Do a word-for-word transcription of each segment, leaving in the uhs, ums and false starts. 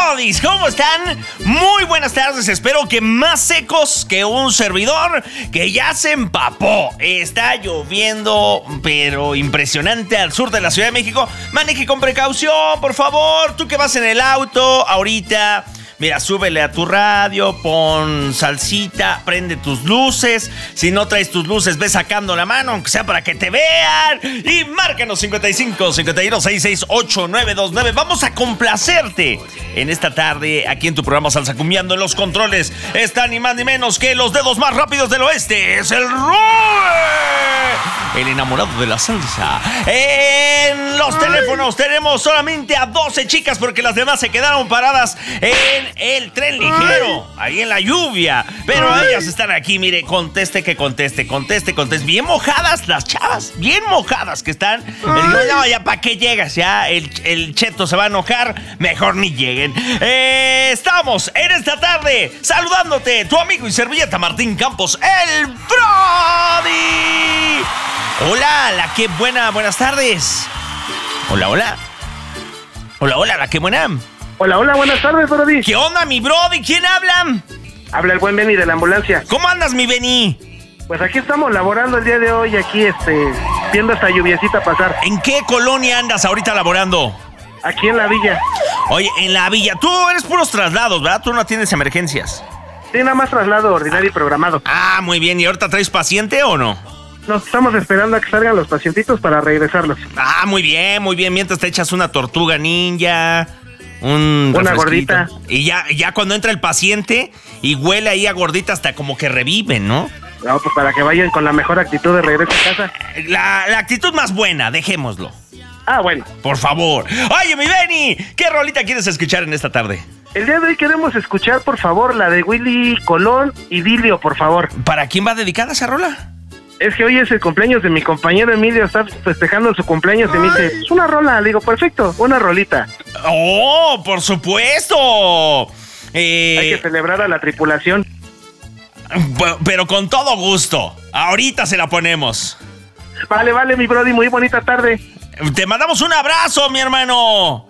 brodis, ¿cómo están? Muy buenas tardes, espero que más secos que un servidor que ya se empapó. Está lloviendo, pero impresionante al sur de la Ciudad de México. Maneje con precaución, por favor. Tú que vas en el auto ahorita, mira, súbele a tu radio, pon salsita, prende tus luces. Si no traes tus luces, ve sacando la mano, aunque sea para que te vean. Y márcanos cincuenta y cinco, cincuenta y dos, sesenta y seis, ochenta y nueve veintinueve. Vamos a complacerte en esta tarde aquí en tu programa Salsa Cumbiando. En los controles está ni más ni menos que los dedos más rápidos del oeste. Es el Rue, el enamorado de la salsa. En los teléfonos tenemos solamente a doce chicas porque las demás se quedaron paradas en el tren ligero, ahí en la lluvia. Pero ellas están aquí, mire, conteste que conteste, conteste, conteste. Bien mojadas las chavas, bien mojadas que están. Le digo, no, ya para qué llegas, ya el, el cheto se va a enojar, mejor ni lleguen. Eh, estamos en esta tarde saludándote, tu amigo y servilleta Martín Campos, el Brody. Hola, la que buena, buenas tardes. Hola, hola. Hola, hola, la que buena. Hola, hola, buenas tardes, Brody. ¿Qué onda, mi Brody? ¿Quién habla? Habla el buen Benny de la ambulancia. ¿Cómo andas, mi Benny? Pues aquí estamos laborando el día de hoy, aquí, este, viendo esta lluviecita pasar. ¿En qué colonia andas ahorita laborando? Aquí en la villa. Oye, en la villa. Tú eres puros traslados, ¿verdad? Tú no tienes emergencias. Sí, nada más traslado ordinario y programado. Ah, muy bien. ¿Y ahorita traes paciente o no? Nos estamos esperando a que salgan los pacientitos para regresarlos. Ah, muy bien, muy bien. Mientras te echas una tortuga ninja, un una refresquito. gordita. Y ya, ya cuando entra el paciente y huele ahí a gordita hasta como que reviven, ¿no? No, pues para que vayan con la mejor actitud de regreso a casa. La, la actitud más buena, dejémoslo. Ah, bueno. Por favor. Oye, mi Benny, ¿qué rolita quieres escuchar en esta tarde? El día de hoy queremos escuchar, por favor, la de Willy Colón y Dilio, por favor. ¿Para quién va dedicada esa rola? Es que hoy es el cumpleaños de mi compañero Emilio, está festejando su cumpleaños y me dice, es una rola, le digo, perfecto, una rolita. ¡Oh, por supuesto! Eh, Hay que celebrar a la tripulación. Pero con todo gusto. Ahorita se la ponemos. Vale, vale, mi Brody, muy bonita tarde. Te mandamos un abrazo, mi hermano.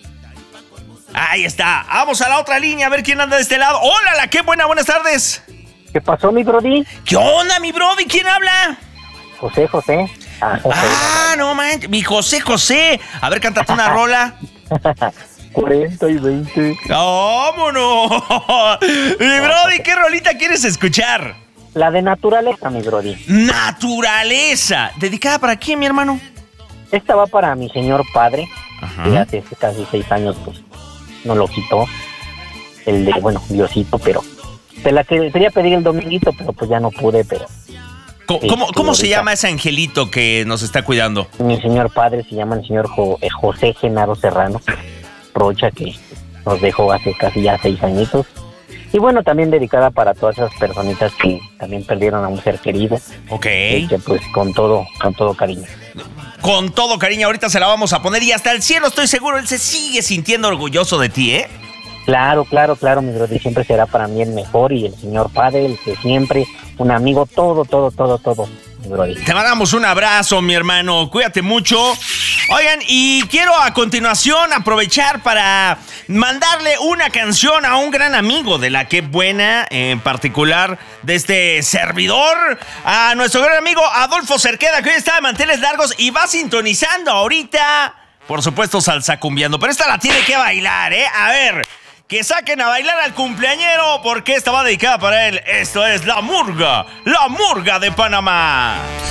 Ahí está. Vamos a la otra línea a ver quién anda de este lado. ¡Hola, la qué buena! Buenas tardes. ¿Qué pasó, mi Brody? ¿Qué onda, mi Brody? ¿Quién habla? José, José. Ah, José. ah no manches, mi José, José. A ver, cántate una rola. cuarenta y veinte. ¡Vámonos! Mi Brody, ¿qué rolita quieres escuchar? La de naturaleza, mi Brody. ¡Naturaleza! ¿Dedicada para quién, mi hermano? Esta va para mi señor padre. Ajá. Que hace casi seis años, pues, no lo quitó. El de, bueno, Diosito, pero... Te la quería pedir el dominguito, pero pues ya no pude, pero... ¿Cómo, sí, cómo, ¿cómo se ahorita. llama ese angelito que nos está cuidando? Mi señor padre se llama el señor Jo- eh, José Genaro Serrano Rocha, que nos dejó hace casi ya seis añitos. Y bueno, también dedicada para todas esas personitas que también perdieron a un ser querido. Ok. Y que pues con todo, con todo cariño. Con todo cariño, ahorita se la vamos a poner y hasta el cielo estoy seguro, él se sigue sintiendo orgulloso de ti, ¿eh? Claro, claro, claro, mi Brody, siempre será para mí el mejor y el señor padre, el que siempre, un amigo, todo, todo, todo, todo, mi Brody. Te mandamos un abrazo, mi hermano, cuídate mucho. Oigan, y quiero a continuación aprovechar para mandarle una canción a un gran amigo de la que buena, en particular de este servidor, a nuestro gran amigo Adolfo Cerqueda, que hoy está de manteles largos y va sintonizando ahorita, por supuesto, Salsa Cumbiando, pero esta la tiene que bailar, ¿eh? A ver, que saquen a bailar al cumpleañero porque esta va dedicada para él. Esto es La Murga, La Murga de Panamá.